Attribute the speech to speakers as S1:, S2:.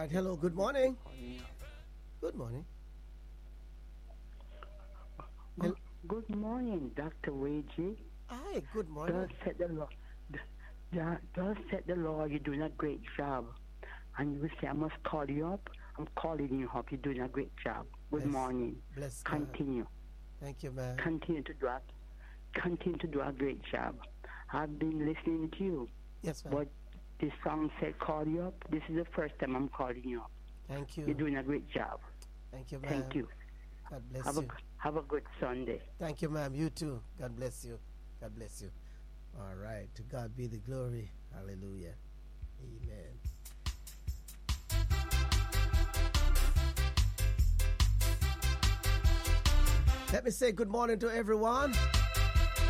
S1: right. Hello. Good morning. Good morning.
S2: Good morning, Dr. Wagey.
S1: Hi. Good morning.
S2: Thus said the Lord. Thus said the Lord, you're doing a great job. And you will say, I must call you up. I'm calling you up. You're doing a great job. Good morning.
S1: Bless God.
S2: Continue.
S1: Thank you, ma'am.
S2: Continue to do a great job. I've been listening to you.
S1: Yes, ma'am.
S2: But this song said, call you up. This is the first time I'm calling you up.
S1: Thank you.
S2: You're doing a great job.
S1: Thank you, ma'am.
S2: Thank you.
S1: God bless you.
S2: Have a good Sunday.
S1: Thank you, ma'am. You too. God bless you. God bless you. All right. To God be the glory. Hallelujah. Amen. Let me say good morning to everyone.